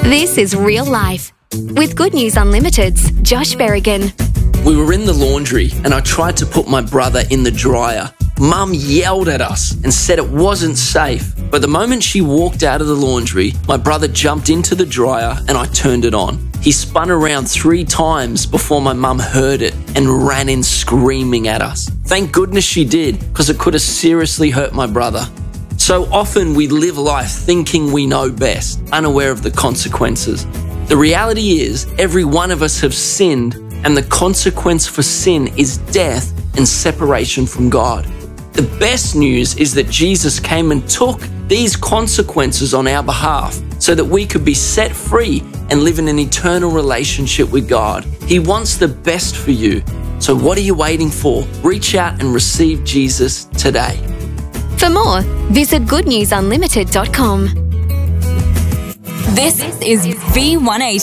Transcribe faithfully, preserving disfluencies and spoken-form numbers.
This is real life. With Good News Unlimited's Josh Berrigan. We were in the laundry and I tried to put my brother in the dryer. Mum yelled at us and said it wasn't safe. But the moment she walked out of the laundry, my brother jumped into the dryer and I turned it on. He spun around three times before my mum heard it and ran in screaming at us. Thank goodness she did, because it could have seriously hurt my brother. So often we live life thinking we know best, unaware of the consequences. The reality is, every one of us have sinned, and the consequence for sin is death and separation from God. The best news is that Jesus came and took these consequences on our behalf so that we could be set free and live in an eternal relationship with God. He wants the best for you. So what are you waiting for? Reach out and receive Jesus today. For more, visit good news unlimited dot com. This is V one eighty.